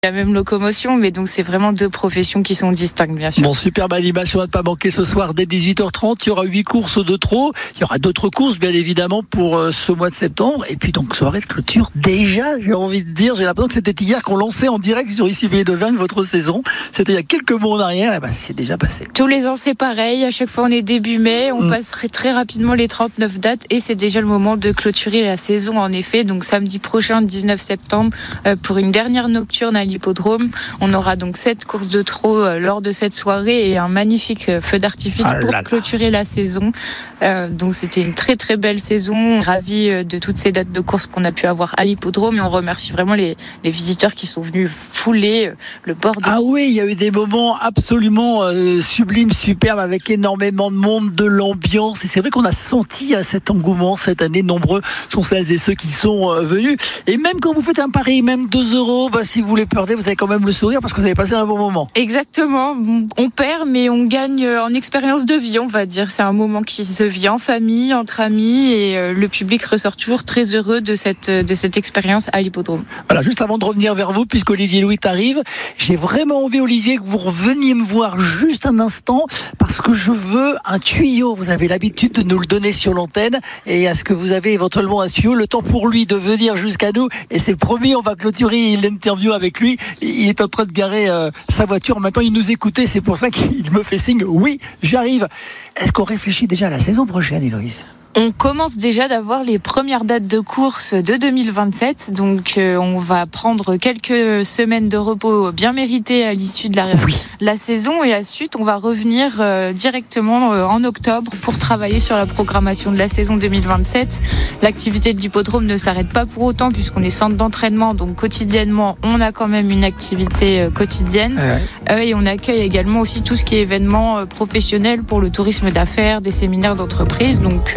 la même locomotion, mais donc c'est vraiment deux professions qui sont distinctes, bien sûr. Bon, superbe animation à ne pas manquer ce soir dès 18h30. Il y aura 8 courses de trop. Il y aura d'autres courses, bien évidemment, pour ce mois de septembre. Et puis donc, soirée de clôture. Déjà, j'ai envie de dire, j'ai l'impression que c'était hier qu'on lançait en direct sur Ici Pays d'Auvergne votre saison. C'était il y a quelques mois en arrière. Et ben, c'est déjà passé. Tous les ans, c'est pareil. À chaque fois, on est début mai. On passerait très rapidement les 39 dates. Et c'est déjà le moment de clôturer la saison, en effet. Donc, samedi prochain, 19 septembre, pour une dernière nocturne à l'hippodrome. On aura donc 7 courses de trot lors de cette soirée et un magnifique feu d'artifice pour clôturer la saison. Donc c'était une très très belle saison. Ravi de toutes ces dates de course qu'on a pu avoir à l'hippodrome et on remercie vraiment les visiteurs qui sont venus fouler le bord de piste. Oui, il y a eu des moments absolument sublimes, superbes, avec énormément de monde, de l'ambiance. Et c'est vrai qu'on a senti cet engouement cette année. Nombreux sont celles et ceux qui sont venus. Et même quand vous faites un pari, même 2 €, si vous les perdez, vous avez quand même le sourire parce que vous avez passé un bon moment. Exactement. On perd, mais on gagne en expérience de vie, on va dire. C'est un moment qui se vit en famille, entre amis, et le public ressort toujours très heureux de cette expérience à l'hippodrome. Voilà, juste avant de revenir vers vous, puisque Olivier Louis arrive, j'ai vraiment envie, Olivier, que vous reveniez me voir juste un instant, parce que je veux un tuyau. Vous avez l'habitude de nous le donner sur l'antenne, et est-ce que vous avez éventuellement un tuyau, le temps pour lui de venir jusqu'à nous, et c'est promis, on va clôturer l'interview avec lui. Il est en train de garer sa voiture. Maintenant, il nous écoutait. C'est pour ça qu'il me fait signe. Oui, j'arrive. Est-ce qu'on réfléchit déjà à la saison prochaine, Héloïse ? On commence déjà d'avoir les premières dates de course de 2027. Donc, on va prendre quelques semaines de repos bien méritées à l'issue de la saison. Et ensuite, on va revenir directement en octobre pour travailler sur la programmation de la saison 2027. L'activité de l'hippodrome ne s'arrête pas pour autant puisqu'on est centre d'entraînement. Donc, quotidiennement, on a quand même une activité quotidienne. Et on accueille également aussi tout ce qui est événements professionnels pour le tourisme d'affaires, des séminaires d'entreprise. Donc,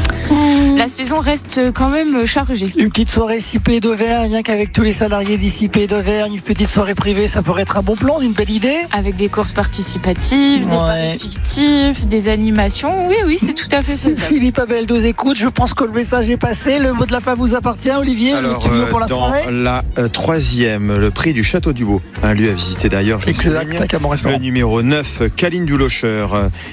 la saison reste quand même chargée. Une petite soirée Ici Pays d'Auvergne, rien qu'avec tous les salariés d'Ici Pays d'Auvergne, une petite soirée privée, ça pourrait être un bon plan, une belle idée. Avec des courses participatives, des paris fictifs, des animations. Oui, c'est tout à fait ça. Philippe Abel nous écoute, je pense que le message est passé. Le mot de la fin vous appartient, Olivier. Alors, le tuyau pour la soirée. La 3e, le prix du Château du Beau, un lieu à visiter d'ailleurs. Exact, avec un bon restaurant. Le numéro 9, Caline du Locher,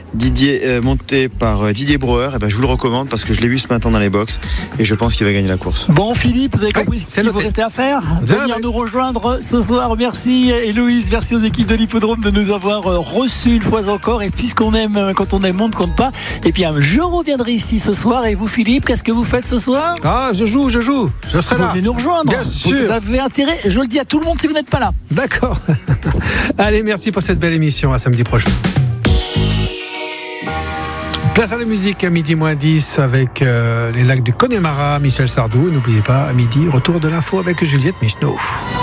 monté par Didier Brouwer. Je vous le recommande parce que je l'ai vu ce matin dans les box et je pense qu'il va gagner la course. Bon, Philippe, vous avez compris ce qu'il vous restait à faire. Venir nous rejoindre ce soir. Merci Héloïse, merci aux équipes de l'hippodrome de nous avoir reçus une fois encore. Et puisqu'on aime, quand on aime, on ne compte pas. Et bien, je reviendrai ici ce soir. Et vous, Philippe, qu'est-ce que vous faites ce soir ? Je joue. Je serai là. Vous venez nous rejoindre. Bien sûr. Vous avez intérêt, je le dis à tout le monde si vous n'êtes pas là. D'accord. Allez, merci pour cette belle émission. À samedi prochain. Place à la musique à midi moins 10 avec les lacs du Connemara, Michel Sardou. N'oubliez pas, à midi, retour de l'info avec Juliette Michneau.